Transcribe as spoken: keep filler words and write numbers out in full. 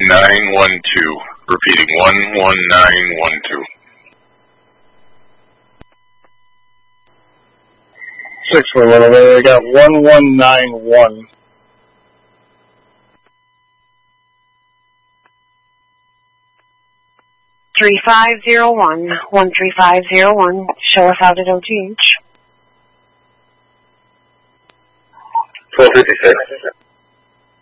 nine one two. Repeating, one one nine one two. Six for a little bit. I got one one nine one. Three five zero one one three five zero one. Show us out at O T H. Twelve fifty six.